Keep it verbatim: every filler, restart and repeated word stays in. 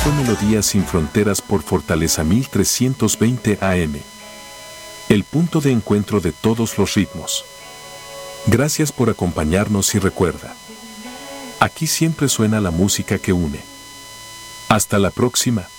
fue Melodías sin Fronteras por Fortaleza mil trescientos veinte A M. El punto de encuentro de todos los ritmos. Gracias por acompañarnos y recuerda, aquí siempre suena la música que une. Hasta la próxima.